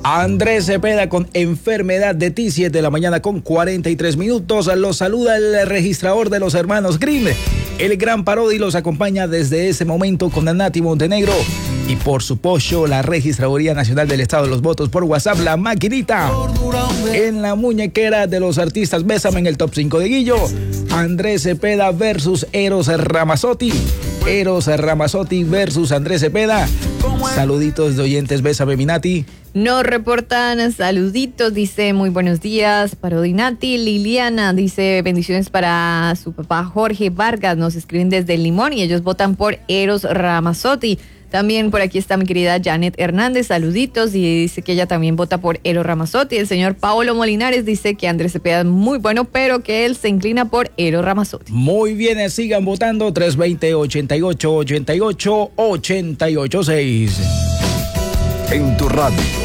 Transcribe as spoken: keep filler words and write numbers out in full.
Andrés Cepeda con enfermedad de T, siete de la mañana con cuarenta y tres minutos. Los saluda el registrador de los hermanos Grimm. El gran Parodi los acompaña desde ese momento con Nati Montenegro. Y por supuesto, la Registraduría Nacional del Estado de los Votos por WhatsApp, la maquinita. En la muñequera de los artistas, bésame en el top cinco de Guillo. Andrés Cepeda versus Eros Ramazzotti. Eros Ramazzotti versus Andrés Cepeda. Saluditos de oyentes, bésame mi Nati. Nos reportan saluditos, dice muy buenos días, Parodi Nati. Liliana dice bendiciones para su papá Jorge Vargas, nos escriben desde Limón y ellos votan por Eros Ramazzotti. También por aquí está mi querida Janet Hernández, saluditos, y dice que ella también vota por Eros Ramazzotti. El señor Paolo Molinares dice que Andrés Cepeda es muy bueno, pero que él se inclina por Eros Ramazzotti. Muy bien, sigan votando, tres veinte, ochenta y ocho, ochenta y ocho, ochenta y ocho, seis. En tu radio.